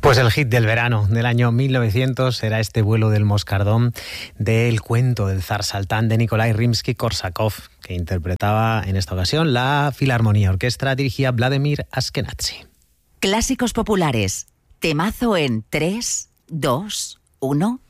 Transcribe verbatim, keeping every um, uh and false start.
Pues el hit del verano del año mil novecientos era este vuelo del Moscardón del cuento del zar Saltán de Nikolai Rimsky-Korsakov, que interpretaba en esta ocasión la Filarmonía Orquestra, dirigía Vladimir Ashkenazy. Clásicos populares, temazo en tres, dos, uno...